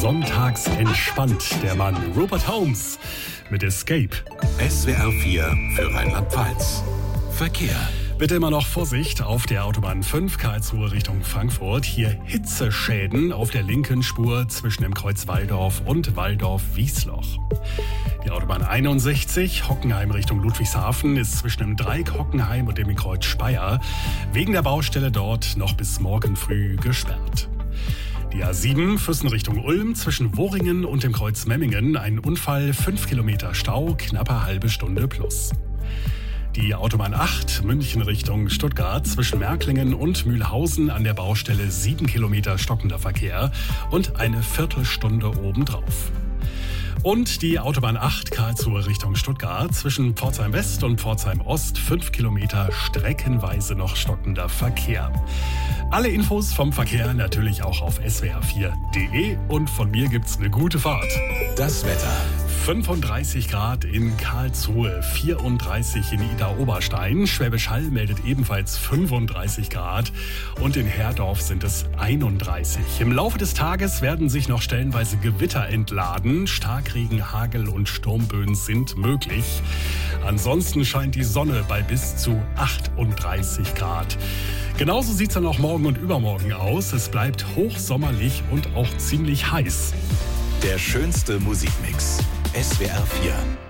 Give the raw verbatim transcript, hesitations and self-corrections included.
sonntags entspannt, der Mann Rupert Holmes mit Escape. S W R vier für Rheinland-Pfalz. Verkehr. Bitte immer noch Vorsicht auf der Autobahn fünf Karlsruhe Richtung Frankfurt. Hier Hitzeschäden auf der linken Spur zwischen dem Kreuz Walldorf und Walldorf-Wiesloch. Die Autobahn einundsechzig Hockenheim Richtung Ludwigshafen ist zwischen dem Dreieck Hockenheim und dem Kreuz Speyer wegen der Baustelle dort noch bis morgen früh gesperrt. Die A sieben Füssen Richtung Ulm zwischen Worringen und dem Kreuz Memmingen. Ein Unfall, fünf Kilometer Stau, knappe halbe Stunde plus. Die Autobahn acht München Richtung Stuttgart zwischen Märklingen und Mühlhausen an der Baustelle sieben Kilometer stockender Verkehr und eine Viertelstunde obendrauf. Und die Autobahn acht Karlsruhe Richtung Stuttgart zwischen Pforzheim West und Pforzheim Ost fünf Kilometer streckenweise noch stockender Verkehr. Alle Infos vom Verkehr natürlich auch auf S W R vier Punkt de und von mir gibt's eine gute Fahrt. Das Wetter. fünfunddreißig Grad in Karlsruhe, vierunddreißig in Idar-Oberstein. Schwäbisch Hall meldet ebenfalls fünfunddreißig Grad und in Herdorf sind es einunddreißig. Im Laufe des Tages werden sich noch stellenweise Gewitter entladen. Starkregen, Hagel und Sturmböen sind möglich. Ansonsten scheint die Sonne bei bis zu achtunddreißig Grad. Genauso sieht es dann auch morgen und übermorgen aus. Es bleibt hochsommerlich und auch ziemlich heiß. Der schönste Musikmix. S W R vier.